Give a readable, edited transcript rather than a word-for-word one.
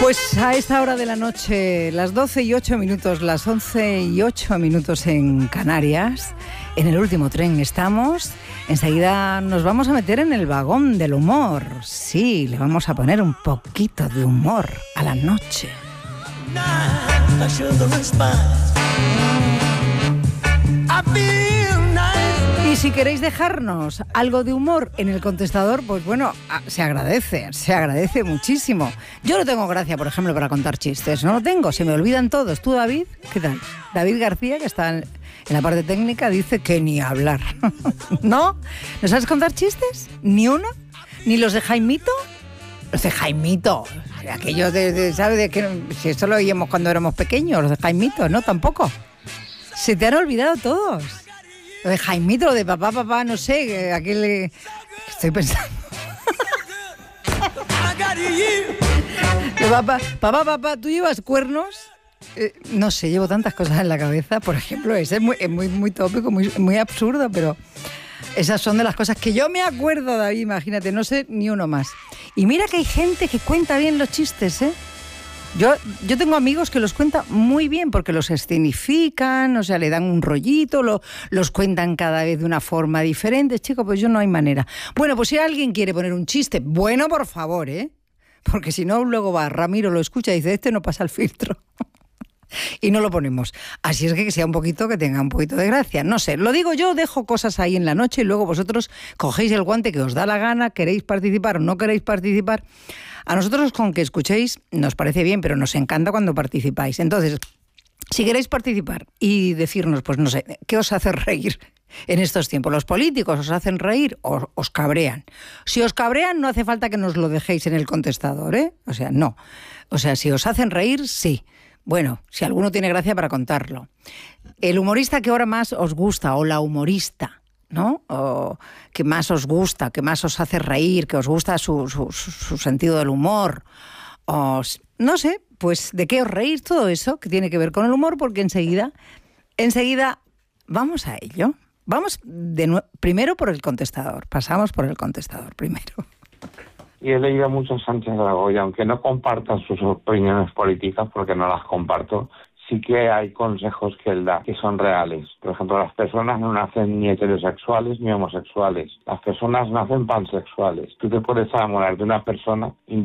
Pues a esta hora de la noche, las 12:08, las 11:08 en Canarias, en el último tren estamos. Enseguida nos vamos a meter en el vagón del humor. Sí, le vamos a poner un poquito de humor a la noche. Y si queréis dejarnos algo de humor en el contestador, pues bueno, se agradece muchísimo. Yo no tengo gracia, por ejemplo, para contar chistes, no lo tengo, se me olvidan todos. ¿Tú, David? ¿Qué tal? David García, que está en la parte técnica, dice que ni hablar. ¿No? ¿No sabes contar chistes? ¿Ni uno? ¿Ni los de Jaimito? Los de Jaimito, aquello ¿sabes de qué? Si esto lo oíamos cuando éramos pequeños, los de Jaimito, ¿no? Tampoco. Se te han olvidado todos. Lo de Jaimito, lo de papá, no sé, aquel... Estoy pensando. Papá, ¿tú llevas cuernos? No sé, llevo tantas cosas en la cabeza. Por ejemplo, ese es muy tópico, muy absurdo, pero esas son de las cosas que yo me acuerdo, David, imagínate, no sé ni uno más. Y mira que hay gente que cuenta bien los chistes, ¿eh? Yo tengo amigos que los cuentan muy bien porque los escenifican, o sea, le dan un rollito, los cuentan cada vez de una forma diferente. Chico, pues yo no hay manera. Bueno, pues si alguien quiere poner un chiste, bueno, por favor, ¿eh? Porque si no, luego va Ramiro, lo escucha y dice, este no pasa el filtro. Y no lo ponemos. Así es que sea que tenga un poquito de gracia. No sé, lo digo yo, dejo cosas ahí en la noche y luego vosotros cogéis el guante que os da la gana, queréis participar o no queréis participar. A nosotros con que escuchéis nos parece bien, pero nos encanta cuando participáis. Entonces, si queréis participar y decirnos, pues no sé, ¿qué os hace reír en estos tiempos? ¿Los políticos os hacen reír o os cabrean? Si os cabrean, no hace falta que nos lo dejéis en el contestador, ¿eh? O sea, no. O sea, si os hacen reír, sí. Bueno, si alguno tiene gracia para contarlo. El humorista que ahora más os gusta, o la humorista, ¿no? O que más os gusta, que más os hace reír, que os gusta su sentido del humor. O, no sé, pues de qué os reís, todo eso que tiene que ver con el humor, porque enseguida vamos a ello. Vamos primero por el contestador, pasamos por el contestador primero. Y he leído mucho a Sánchez Dragó, y aunque no compartan sus opiniones políticas, porque no las comparto, sí que hay consejos que él da que son reales. Por ejemplo, las personas no nacen ni heterosexuales ni homosexuales. Las personas nacen pansexuales. Tú te puedes enamorar de una persona